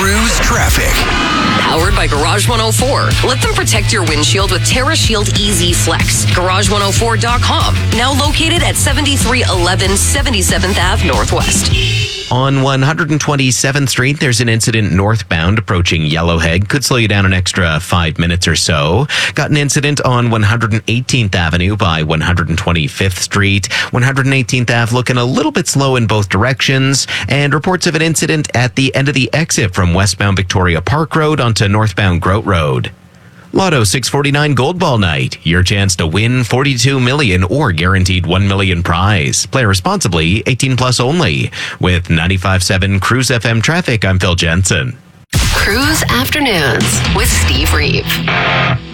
Cruise traffic. Powered by Garage 104. Let them protect your windshield with TerraShield Easy Flex. Garage104.com. Now located at 7311 77th Ave Northwest. On 127th Street, there's an incident northbound approaching Yellowhead. Could slow you down an extra 5 minutes or so. Got an incident on 118th Avenue by 125th Street. 118th Ave looking a little bit slow in both directions. And reports of an incident at the end of the exit from westbound Victoria Park Road onto northbound Grote Road. Lotto 649 Gold Ball Night. Your chance to win $42 million or guaranteed $1 million prize. Play responsibly, 18 plus only. With 95.7 Cruise FM traffic, I'm Phil Jensen. Cruise Afternoons with Steve Reeve.